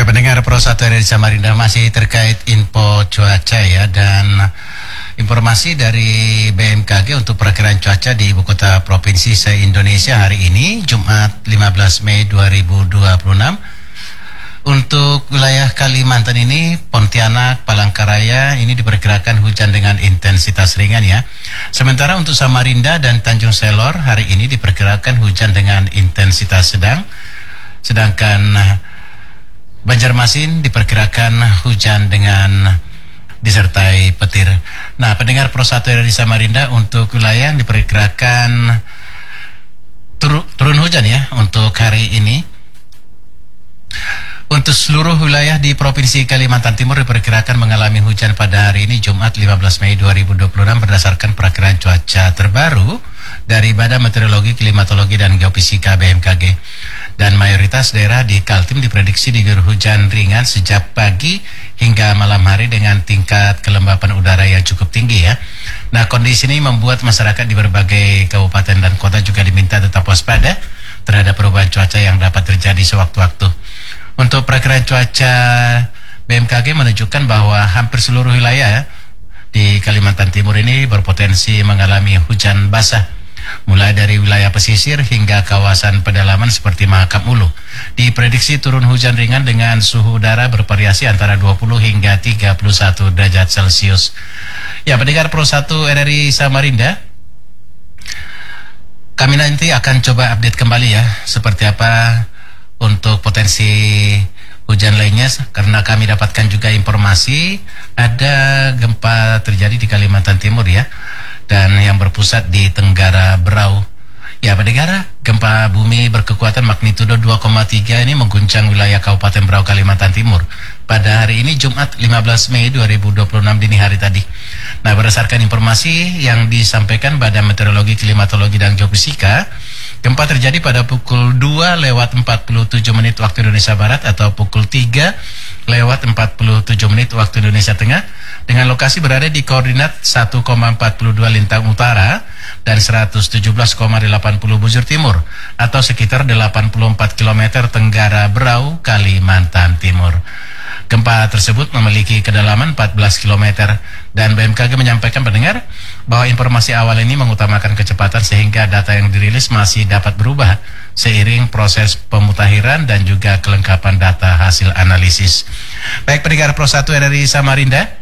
Ya, pendengar Pro 1 dari Samarinda, masih terkait info cuaca ya, dan informasi dari BMKG untuk perakiraan cuaca di ibu kota provinsi se-Indonesia hari ini Jumat 15 Mei 2026. Untuk wilayah Kalimantan ini, Pontianak, Palangkaraya ini diperkirakan hujan dengan intensitas ringan ya. Sementara untuk Samarinda dan Tanjung Selor hari ini diperkirakan hujan dengan intensitas sedang. Sedangkan Banjarmasin diperkirakan hujan dengan disertai petir. Nah, pendengar Pro 1 dari Samarinda, untuk wilayah yang diperkirakan turun hujan ya untuk hari ini. Untuk seluruh wilayah di Provinsi Kalimantan Timur diperkirakan mengalami hujan pada hari ini Jumat 15 Mei 2026 berdasarkan perakiraan cuaca terbaru dari Badan Meteorologi, Klimatologi, dan Geofisika BMKG. Dan mayoritas daerah di Kaltim diprediksi diguyur hujan ringan sejak pagi hingga malam hari dengan tingkat kelembapan udara yang cukup tinggi ya. Nah, kondisi ini membuat masyarakat di berbagai kabupaten dan kota juga diminta tetap waspada terhadap perubahan cuaca yang dapat terjadi sewaktu-waktu. Untuk perakiraan cuaca BMKG menunjukkan bahwa hampir seluruh wilayah di Kalimantan Timur ini berpotensi mengalami hujan basah. Mulai dari wilayah pesisir hingga kawasan pedalaman seperti Mahakam Ulu. Diprediksi turun hujan ringan dengan suhu udara bervariasi antara 20 hingga 31 derajat Celcius. Ya, pendengar Pro 1 RRI Samarinda, kami nanti akan coba update kembali ya seperti apa untuk potensi hujan lainnya, karena kami dapatkan juga informasi ada gempa terjadi di Kalimantan Timur ya, dan yang berpusat di Tenggara Berau. Ya, pendengar, gempa bumi berkekuatan magnitudo 2,3 ini mengguncang wilayah Kabupaten Berau, Kalimantan Timur pada hari ini Jumat 15 Mei 2026 dini hari tadi. Nah, berdasarkan informasi yang disampaikan Badan Meteorologi, Klimatologi, dan Geofisika, gempa terjadi pada pukul 2:47 waktu Indonesia Barat atau pukul 3:47 waktu Indonesia Tengah, dengan lokasi berada di koordinat 1,42 lintang utara dan 117,80 bujur timur atau sekitar 84 km tenggara Berau, Kalimantan Timur. Gempa tersebut memiliki kedalaman 14 km dan BMKG menyampaikan pendengar bahwa informasi awal ini mengutamakan kecepatan sehingga data yang dirilis masih dapat berubah seiring proses pemutakhiran dan juga kelengkapan data hasil analisis. Baik, pendengar Pro 1 RRI Samarinda,